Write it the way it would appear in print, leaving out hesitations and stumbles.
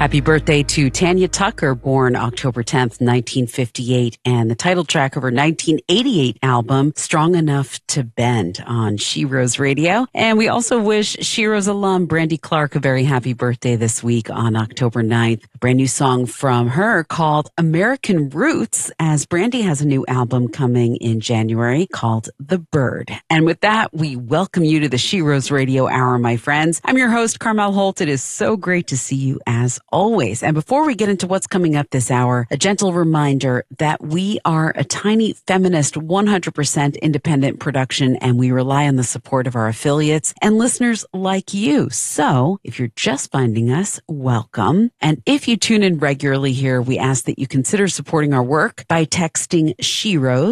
Happy birthday to Tanya Tucker, born October 10th, 1958, and the title track of her 1988 album, Strong Enough to Bend, on She Rose Radio. And we also wish She Rose alum Brandy Clark a very happy birthday this week on October 9th. A brand new song from her called American Roots, as Brandy has a new album coming in January called The Bird. And with that, we welcome you to the She Rose Radio Hour, my friends. I'm your host, Carmel Holt. It is so great to see you as always. And before we get into what's coming up this hour, a gentle reminder that we are a tiny feminist 100% independent production, and we rely on the support of our affiliates and listeners like you. So if you're just finding us, welcome. And if you tune in regularly here, we ask that you consider supporting our work by texting She Rose